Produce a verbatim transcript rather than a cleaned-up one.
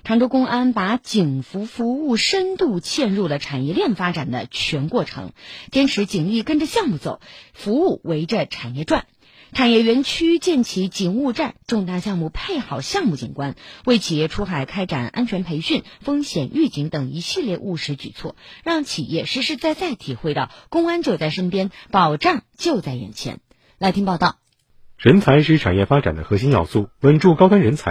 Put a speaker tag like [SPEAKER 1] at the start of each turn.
[SPEAKER 1] 常州公安把警服服务深度嵌入了产业链发展的全过程，坚持警力跟着项目走，服务围着产业转。产业园区建起警务站，重大项目配好项目警官，为企业出海开展安全培训、风险预警等一系列务实举措，让企业实实在在体会到公安就在身边，保障就在眼前。来听报道。
[SPEAKER 2] 人才是产业发展的核心要素，稳住高端人才